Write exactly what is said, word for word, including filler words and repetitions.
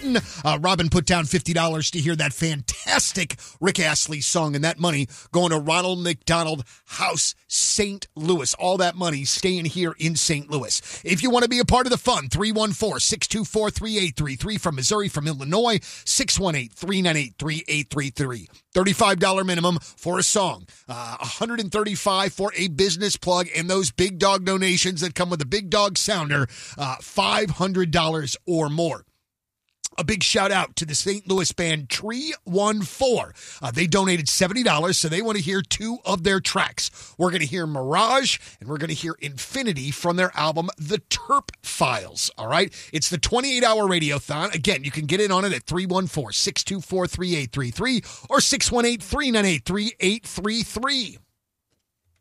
Clinton. Uh, Robin put down fifty dollars to hear that fantastic Rick Astley song, and that money going to Ronald McDonald House, Saint Louis. All that money staying here in Saint Louis. If you want to be a part of the fun, three one four, six two four, three eight three three from Missouri, from Illinois, six one eight, three nine eight, three eight three three. thirty-five dollars minimum for a song, uh, one hundred thirty-five dollars for a business plug, and those big dog donations that come with the big dog sounder, uh, five hundred dollars or more. A big shout out to the Saint Louis band Tree One Four. Uh, they donated seventy dollars, so they want to hear two of their tracks. We're going to hear Mirage, and we're going to hear Infinity from their album The Terp Files. All right, it's the twenty-eight hour radiothon. Again, you can get in on it at three one four, six two four, three eight three three or six one eight, three nine eight, three eight three three.